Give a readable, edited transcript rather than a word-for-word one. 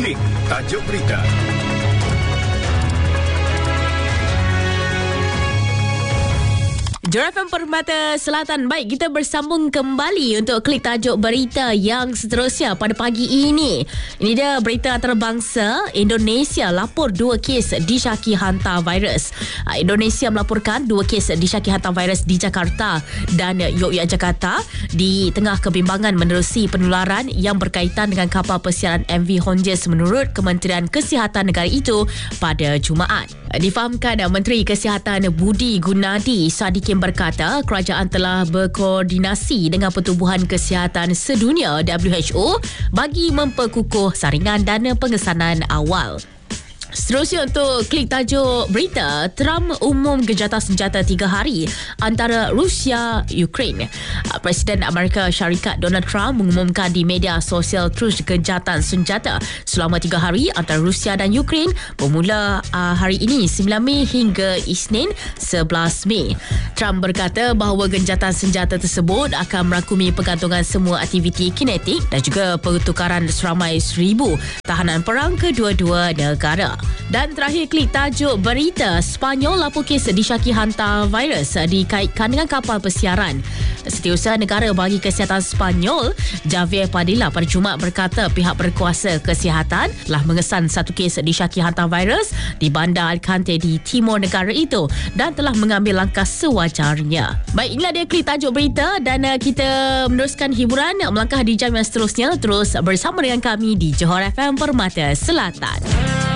Klik tajuk berita. Johor FM Permata Selatan. Baik, kita bersambung kembali untuk klik tajuk berita yang seterusnya pada pagi ini. Ini dia berita antarabangsa. Indonesia lapor 2 kes disyaki hantavirus. Indonesia melaporkan 2 kes disyaki hantavirus di Jakarta dan Yogyakarta di tengah kebimbangan menerusi penularan yang berkaitan dengan kapal persiaran MV Honjes menurut Kementerian Kesihatan negara itu pada Jumaat. Difahamkan Menteri Kesihatan Budi Gunadi Sadikin berkata kerajaan telah berkoordinasi dengan Pertubuhan Kesihatan Sedunia WHO bagi memperkukuh saringan dana pengesanan awal. Seterusnya untuk klik tajuk berita, Trump umum gencatan senjata 3 hari antara Rusia Ukraine. Presiden Amerika Syarikat Donald Trump mengumumkan di media sosial terus gencatan senjata selama 3 hari antara Rusia dan Ukraine bermula hari ini 9 Mei hingga Isnin 11 Mei. Trump berkata bahawa gencatan senjata tersebut akan merakumi pergantungan semua aktiviti kinetik dan juga pertukaran seramai 1,000 tahanan perang kedua-dua negara. Dan terakhir klik tajuk berita, Sepanyol lapor kes disyaki hantavirus dikaitkan dengan kapal persiaran. Setiausaha Negara bagi Kesihatan Sepanyol Javier Padilla pada Jumaat berkata pihak berkuasa kesihatan telah mengesan 1 kes disyaki hantavirus di bandar Alicante di timur negara itu dan telah mengambil langkah sewajarnya. Baik, inilah dia klik tajuk berita dan kita meneruskan hiburan melangkah di jam yang seterusnya. Terus bersama dengan kami di Johor FM Permata Selatan.